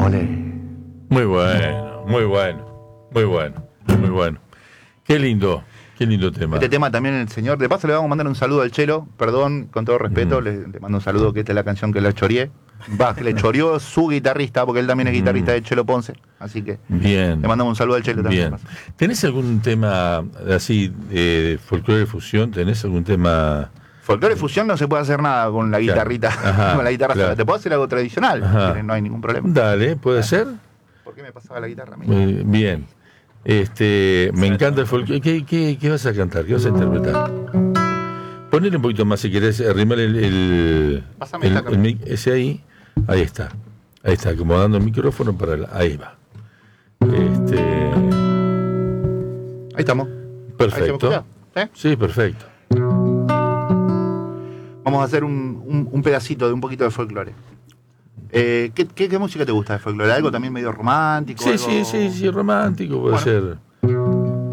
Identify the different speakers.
Speaker 1: Olé.
Speaker 2: Muy bueno, muy bueno, muy bueno, muy bueno. Qué lindo tema.
Speaker 1: Este tema también el señor, de paso le vamos a mandar un saludo al Chelo, perdón, con todo respeto, le mando un saludo, que esta es la canción que le choreé. Va, que le choreó su guitarrista, porque él también es guitarrista de Chelo Ponce, así que
Speaker 2: Bien.
Speaker 1: le mandamos un saludo al Chelo también.
Speaker 2: Bien. ¿Tenés algún tema así de folclore de fusión? ¿Tenés algún tema?
Speaker 1: Folclore fusión no se puede hacer nada con la guitarrita,
Speaker 2: Ajá,
Speaker 1: con la guitarra
Speaker 2: claro.
Speaker 1: sola. Te puedo hacer algo tradicional, si
Speaker 2: Ajá.
Speaker 1: querés, no hay ningún problema.
Speaker 2: Dale, ¿puede ser?
Speaker 1: ¿Por qué me pasaba la guitarra a mí?
Speaker 2: Bien. Me encanta el folclore. ¿Qué vas a cantar? ¿Qué vas a interpretar? Ponele un poquito más si querés, arrimale
Speaker 1: Pásame esta cámara.
Speaker 2: ese ahí. Ahí está, acomodando el micrófono para ahí va.
Speaker 1: Ahí estamos.
Speaker 2: Perfecto.
Speaker 1: Ahí se me escucha,
Speaker 2: Sí, perfecto.
Speaker 1: Vamos a hacer un pedacito de un poquito de folclore. ¿Qué música te gusta de folclore? ¿Algo también medio romántico?
Speaker 2: Sí, romántico puede ser.